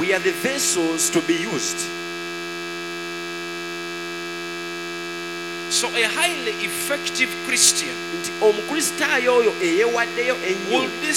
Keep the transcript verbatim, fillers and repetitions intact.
we are the vessels to be used. So a highly effective Christian Nti omukristaayo oyo eyeewaddeyo ennyo will